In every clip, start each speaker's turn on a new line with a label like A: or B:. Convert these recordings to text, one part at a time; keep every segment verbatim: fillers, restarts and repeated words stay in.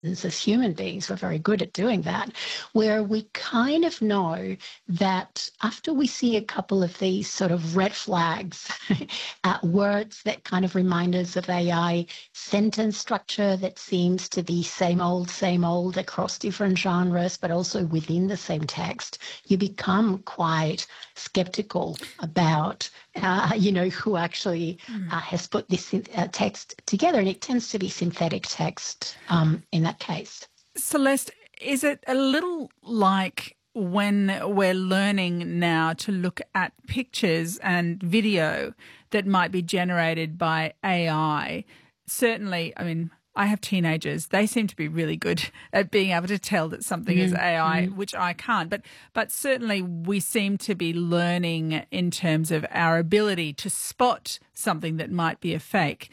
A: as human beings, we're very good at doing that, where we kind of know that after we see a couple of these sort of red flags, uh, words that kind of remind us of A I, sentence structure that seems to be same old, same old across different genres, but also within the same text, you become quite skeptical about, uh, you know, who actually uh, has put this uh, text together. And it tends to be synthetic text um, in that case.
B: Celeste, is it a little like when we're learning now to look at pictures and video that might be generated by A I? Certainly, I mean, I have teenagers. They seem to be really good at being able to tell that something mm-hmm. is A I, mm-hmm. which I can't. But but certainly we seem to be learning in terms of our ability to spot something that might be a fake.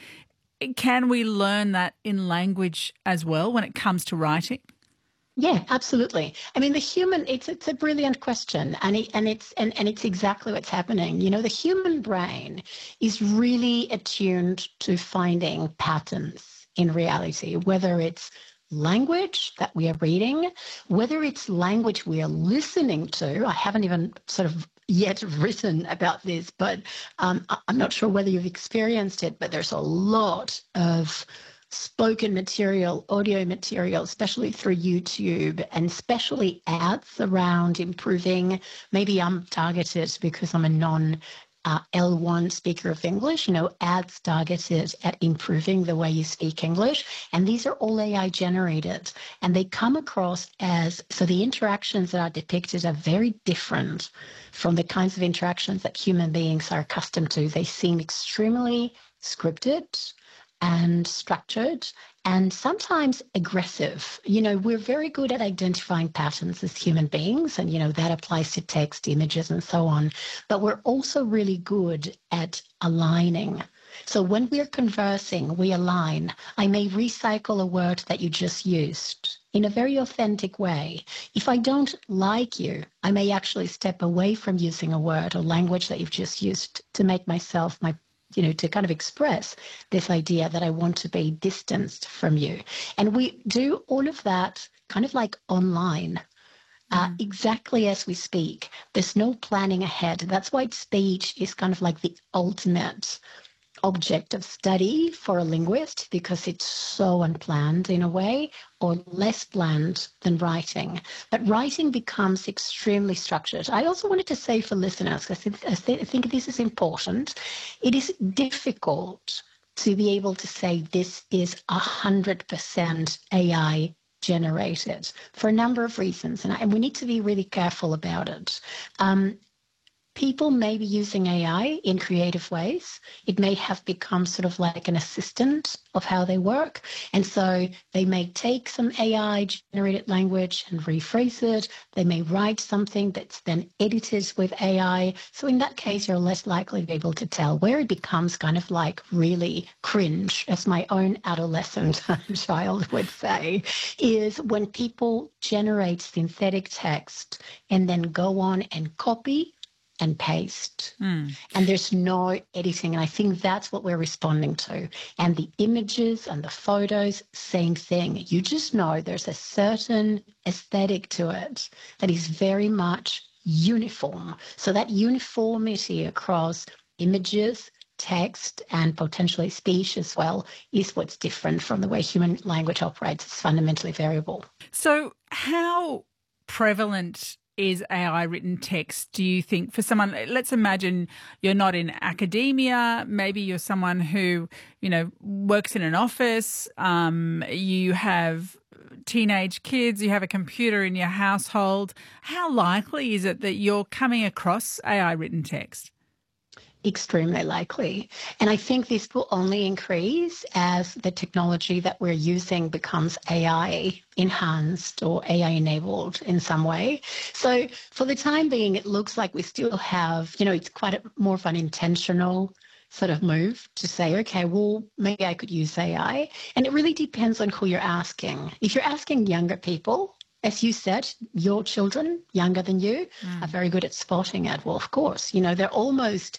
B: Can we learn that in language as well when it comes to writing?
A: Yeah, absolutely. I mean, the human, it's it's a brilliant question, and it, and it's and, and it's exactly what's happening. You know, the human brain is really attuned to finding patterns in reality, whether it's language that we are reading, whether it's language we are listening to. I haven't even sort of yet written about this, but um, I'm not sure whether you've experienced it, but there's a lot of spoken material, audio material, especially through YouTube, and especially ads around improving. Maybe I'm targeted because I'm a non uh, L one speaker of English, you know, ads targeted at improving the way you speak English. And these are all A I generated, and they come across as, so the interactions that are depicted are very different from the kinds of interactions that human beings are accustomed to. They seem extremely scripted and structured and sometimes aggressive. You know, we're very good at identifying patterns as human beings, and, you know, that applies to text, images, and so on. But we're also really good at aligning. So when we're conversing, we align. I may recycle a word that you just used in a very authentic way. If I don't like you, I may actually step away from using a word or language that you've just used to make myself, my you know, to kind of express this idea that I want to be distanced from you. And we do all of that kind of like online, uh, mm. exactly as we speak. There's no planning ahead. That's why speech is kind of like the ultimate object of study for a linguist, because it's so unplanned in a way, or less planned than writing. But writing becomes extremely structured. I also wanted to say for listeners, because I think this is important, it is difficult to be able to say this is one hundred percent A I generated for a number of reasons, and, I, and we need to be really careful about it. Um, People may be using A I in creative ways. It may have become sort of like an assistant of how they work. And so they may take some A I-generated language and rephrase it. They may write something that's then edited with A I. So in that case, you're less likely to be able to tell. Where it becomes kind of like really cringe, as my own adolescent child would say, is when people generate synthetic text and then go on and copy and paste. Mm. And there's no editing. And I think that's what we're responding to. And the images and the photos, same thing. You just know there's a certain aesthetic to it that is very much uniform. So that uniformity across images, text, and potentially speech as well is what's different from the way human language operates. It's fundamentally variable.
B: So how prevalent is A I written text, do you think, for someone? Let's imagine you're not in academia. Maybe you're someone who, you know, works in an office. Um, you have teenage kids. You have a computer in your household. How likely is it that you're coming across A I written text?
A: Extremely likely. And I think this will only increase as the technology that we're using becomes A I enhanced or A I enabled in some way. So for the time being, it looks like we still have, you know, it's quite a, more of an intentional sort of move to say, okay, well, maybe I could use A I. And it really depends on who you're asking. If you're asking younger people, as you said, your children younger than you mm. are very good at spotting it. Well, of course, you know, they're almost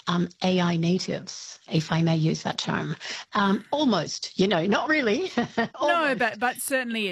A: um, A I natives, if I may use that term. Um, almost, you know, not really.
B: No,
A: Almost.
B: but but certainly